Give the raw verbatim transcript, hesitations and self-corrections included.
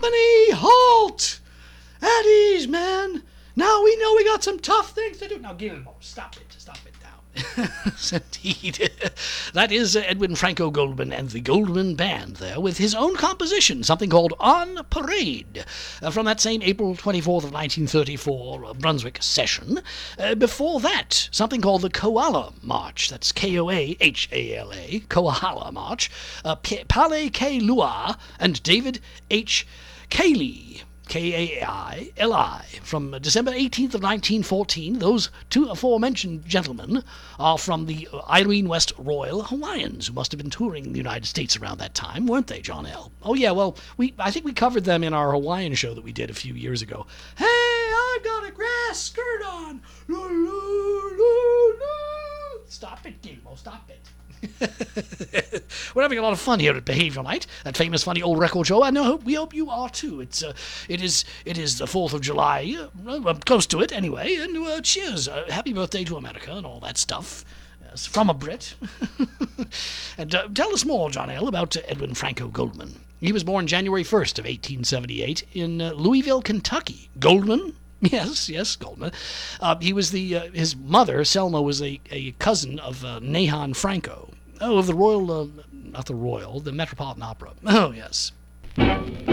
Company, halt! At ease, man. Now we know we got some tough things to do. Now, Gilmo, stop it. Stop it now. Indeed. That is Edwin Franco Goldman and the Goldman Band there with his own composition, something called On Parade, uh, from that same April twenty-fourth of nineteen thirty-four uh, Brunswick session. Uh, before that, something called the Koala March. That's K O A H A L A, Koala March. Uh, P- Pale K. Lua and David H. Cayley. K A I L I, from December eighteenth of nineteen fourteen. Those two aforementioned gentlemen are from the Irene West Royal Hawaiians, who must have been touring the United States around that time, weren't they, John L.? Oh, yeah, well, we I think we covered them in our Hawaiian show that we did a few years ago. Hey, I've got a grass skirt on! Loo, loo, loo, loo. Stop it, Gilmo, stop it. We're having a lot of fun here at Behavior Night, that famous funny old record show, and I hope, we hope you are too. It's uh, it is it is the fourth of July, uh, well, close to it anyway, and uh, cheers, uh, happy birthday to America and all that stuff. Yes, from a Brit. And uh, tell us more, John L., about uh, Edwin Franco Goldman. He was born January first of eighteen seventy-eight in uh, Louisville, Kentucky. Goldman? Yes, yes, Goldman. Uh, he was the uh, his mother, Selma, was a, a cousin of uh, Nahon Franco. Oh, of the Royal, uh, not the Royal, the Metropolitan Opera. Oh, yes.